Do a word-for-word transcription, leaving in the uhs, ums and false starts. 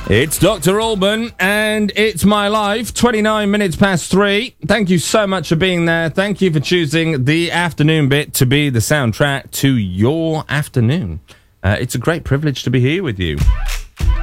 It's Doctor Alban, and it's my life, twenty-nine minutes past three. Thank you so much for being there. Thank you for choosing the afternoon bit to be the soundtrack to your afternoon. Uh, it's a great privilege to be here with you.